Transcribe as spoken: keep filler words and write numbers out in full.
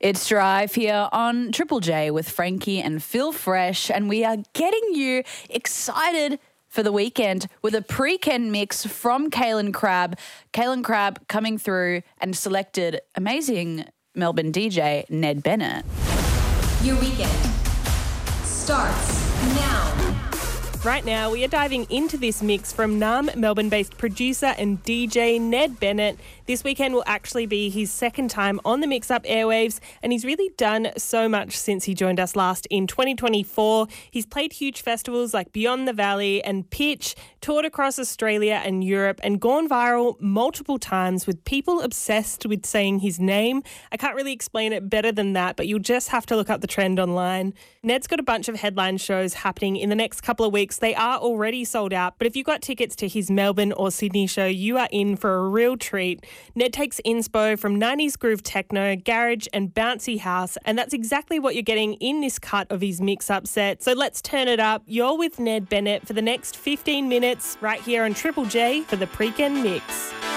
It's Drive here on Triple J with Frankie and Phil Fresh, and we are getting you excited for the weekend with a pre-Ken mix from Kaylin Crabb. Kaylin Crabb coming through and selected amazing Melbourne D J Ned Bennett. Your weekend starts now. Right now, we are diving into this mix from Naarm, Melbourne-based producer and D J Ned Bennett. This weekend will actually be his second time on the Mix Up airwaves, and he's really done so much since he joined us last in twenty twenty-four. He's played huge festivals like Beyond the Valley and Pitch, toured across Australia and Europe, and gone viral multiple times with people obsessed with saying his name. I can't really explain it better than that, but you'll just have to look up the trend online. Ned's got a bunch of headline shows happening in the next couple of weeks. They are already sold out, but if you've got tickets to his Melbourne or Sydney show, you are in for a real treat. Ned takes inspo from nineties groove techno, garage and bouncy house, and that's exactly what you're getting in this cut of his mix-up set. So let's turn it up. You're with Ned Bennett for the next fifteen minutes right here on Triple J for the Pre-Ken Mix.